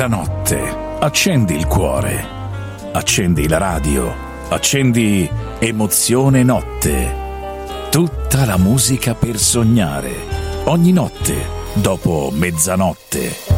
la notte, accendi il cuore, accendi la radio, accendi Emozione Notte. Tutta la musica per sognare, ogni notte, dopo mezzanotte.